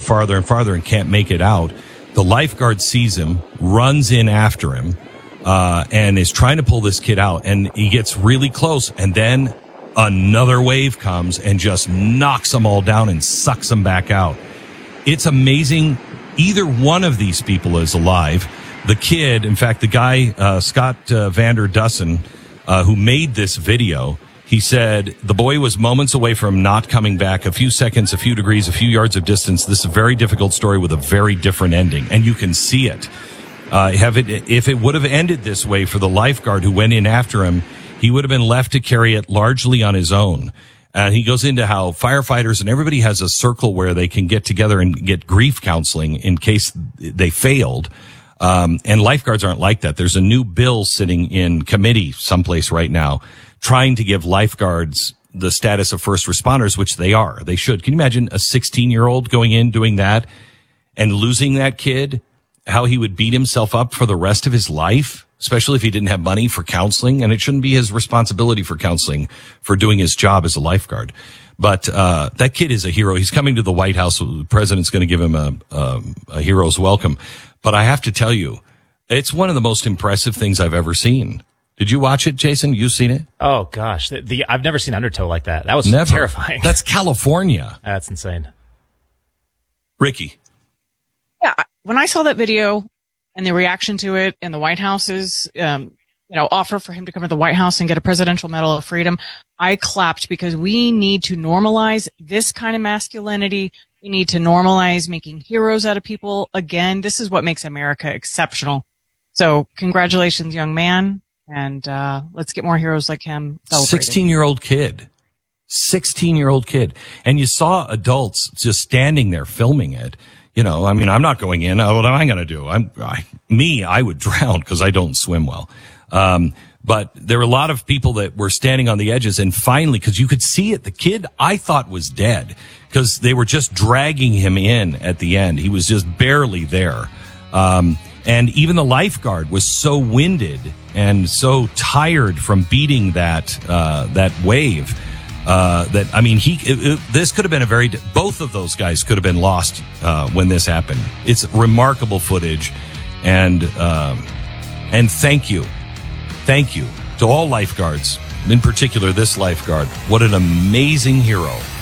farther and farther and can't make it out. The lifeguard sees him, runs in after him, and is trying to pull this kid out. And he gets really close, and then another wave comes and just knocks them all down and sucks them back out. It's amazing. Either one of these people is alive. The kid, in fact, the guy, Scott Vander Dussen, who made this video, he said the boy was moments away from not coming back, a few seconds, a few degrees, a few yards of distance. This is a very difficult story with a very different ending, and you can see it. If it would have ended this way for the lifeguard who went in after him, he would have been left to carry it largely on his own. He goes into how firefighters and everybody has a circle where they can get together and get grief counseling in case they failed. And lifeguards aren't like that. There's a new bill sitting in committee someplace right now trying to give lifeguards the status of first responders, which they are. They should. Can you imagine a 16-year-old going in doing that and losing that kid? How he would beat himself up for the rest of his life, especially if he didn't have money for counseling. And it shouldn't be his responsibility for counseling for doing his job as a lifeguard. But that kid is a hero. He's coming to the White House. The president's going to give him a hero's welcome. But I have to tell you, it's one of the most impressive things I've ever seen. Did you watch it, Jason? You've seen it? Oh, gosh. I've never seen Undertow like that. That was terrifying. That's California. That's insane. Ricky. Yeah, when I saw that video and the reaction to it and the White House's, offer for him to come to the White House and get a Presidential Medal of Freedom, I clapped because we need to normalize this kind of masculinity. We need to normalize making heroes out of people. Again, this is what makes America exceptional. So congratulations, young man. And let's get more heroes like him celebrated. 16-year-old kid. 16-year-old kid. And you saw adults just standing there filming it. I'm not going in. What am I going to do? I would drown because I don't swim well. But there were a lot of people that were standing on the edges, and finally, because you could see it, the kid I thought was dead because they were just dragging him in at the end. He was just barely there. And even the lifeguard was so winded and so tired from beating that wave. This could have been both of those guys could have been lost when this happened. It's remarkable footage, and thank you to all lifeguards, in particular this lifeguard. What an amazing hero.